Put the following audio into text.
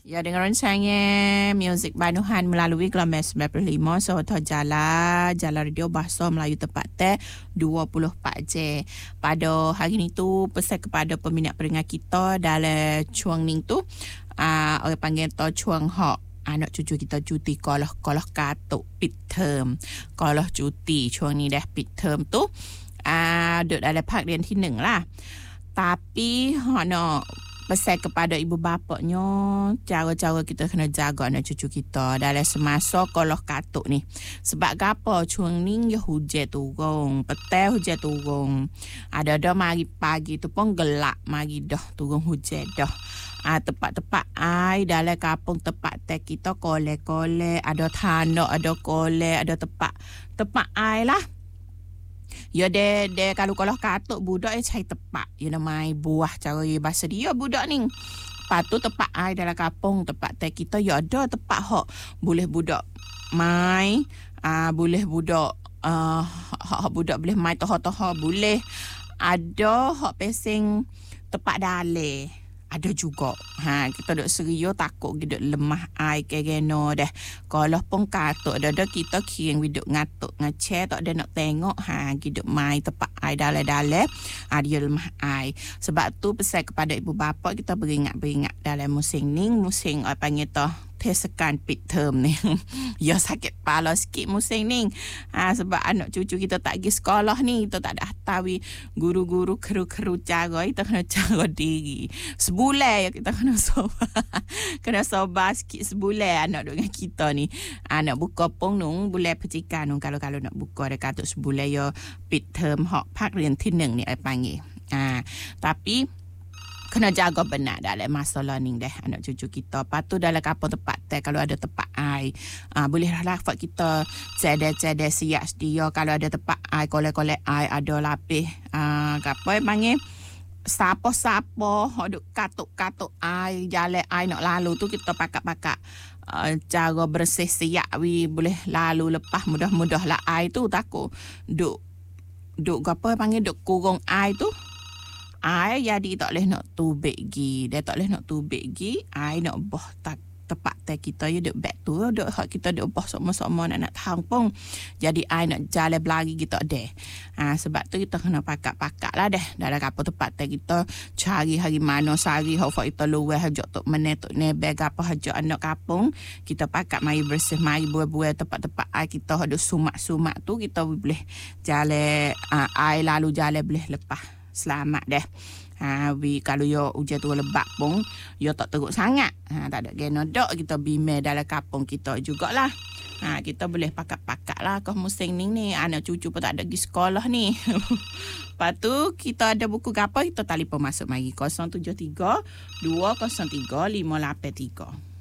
Ya, dengan rancangan Muzik Banuhan melalui gelombang 95 Soto Jalan Radio Bahasa Melayu tepat teh 24 je. Pada hari ni tu pesan kepada peminat pendengar kita dalam cuang ning tu orang panggil tu cuang hak anak cucu kita cuti kolah katuk pit term. Kolah cuti cuang ni dah pit term tu duduk dalam park dia tineng lah. Tapi nak pesan kepada ibu bapaknya, cara-cara kita kena jaga anak cucu kita dalam semasa kolah katuk ni. Sebab apa cuang ni ya hujan turun, petang hujan turun. Ada mari pagi tu pun gelap, mari dah turun hujan dah. Tempat-tempat air dalam kampung tempat teh kita kolek-kolek, ada tanah, ada kolek, ada tempat air lah. Ya de kalau katuk budak cari tempat. Ya namai buah cara bahasa dia budak ni. Patu tempat air dalam kampung tempat teh kita ya ada tempat hak boleh budak mai, boleh budak hak budak boleh mai toh-toh boleh. Ada hak pesing tempat daleh. Ada juga. Kita duk serio takut kita lemah air ke geno dah. Kalau pun katuk ada kita kiring duk ngatuk ngecek tak ada nak tengok kita mai tempat air dalam-dalam dia lemah air. Sebab tu pesan kepada ibu bapa kita beringat-beringat dalam musim ni, musim apa panggil tu tesekan pit term ni. Ya sakit kepala sikit musim ni. Sebab anak cucu kita tak pergi sekolah ni, kita tak ada tahu guru-guru keru-keru cara, kita kena cara diri. Sebulan ya kita kena sabar sikit sebulan anak dengan kita ni. Nak buka pun nung bulan percikan nung kalau nak buka dekat sebulan ya pit term hak pak rian tineng ni ai panggil. Tapi kena jaga benar dalam masalah ni dah anak cucu kita. Patu dalam kampung tempat teh kalau ada tempat air. Bolehlah fak kita cedek-cedek siap sedia kalau ada tempat air, kolek-kolek air, ada lapis apa panggil sapo-sapo, ada katuk-katuk air, jalan air nak lalu tu kita pakak-pakak cara bersih siap boleh lalu lepas mudah-mudah lah air tu takut duk apa panggil duk kurung air tu. Air jadi tak boleh nak tubik gi. Dia tak boleh nak tubik gi. Air nak boh tepat teh kita ya duk back tu. Duk hak kita duk boh sama-sama nak tampung. Jadi air nak jalan berlari kita deh. Sebab tu kita kena pakak-pakak lah deh. Dalam kapal tempat teh kita cari hari mana sehari hak kita luar hajak tok menetuk nebeg apa hajak anak kapung. Kita pakak mari bersih mari buai-buai tempat-tempat air kita ada sumak-sumak tu kita boleh jalan air lalu jalan boleh lepas. Selamat deh. Kalau yo hujan tu lebat pun yo tak teruk sangat. Tak ada kena dak kita bimbel dalam kampung kita jugalah. Kita boleh pakak-pakak lah ke musim ni anak cucu pun tak ada pergi sekolah ni. Lepas tu kita ada buku apa kita telefon masuk mari 073 203 583.